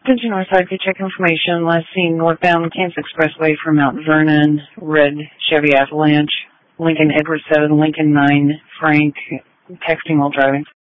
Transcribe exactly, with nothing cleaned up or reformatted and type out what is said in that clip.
Attention Northside, good check information. Last seen northbound Kansas Expressway from Mount Vernon, red Chevy Avalanche, Lincoln Edward seven, Lincoln nine, Frank, texting while driving.